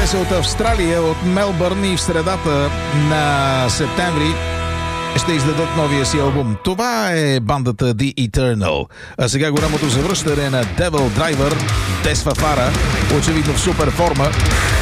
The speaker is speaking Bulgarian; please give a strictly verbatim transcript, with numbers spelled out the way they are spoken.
Те са от Австралия, от Мелбърн и в средата на септември ще издадат новия си албум. Това е бандата The Eternal. А сега голямото завръщане на Devil Driver, Дес Фафара, очевидно в супер форма.